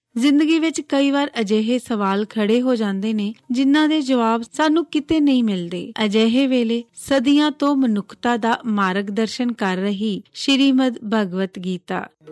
ਜ਼ਿੰਦਗੀ ਵਿੱਚ ਕਈ ਵਾਰ ਅਜਿਹੇ ਸਵਾਲ ਖੜੇ ਹੋ ਜਾਂਦੇ ਨੇ ਜਿਨ੍ਹਾਂ ਦੇ ਜਵਾਬ ਸਾਨੂੰ ਕਿਤੇ ਨਹੀਂ ਮਿਲਦੇ। ਅਜਿਹੇ ਵੇਲੇ ਸਦੀਆਂ ਤੋਂ ਮਨੁੱਖਤਾ ਦਾ ਮਾਰਗ ਦਰਸ਼ਨ ਕਰ ਰਹੀ ਸ਼੍ਰੀਮਦ ਭਗਵਤ ਗੀਤਾ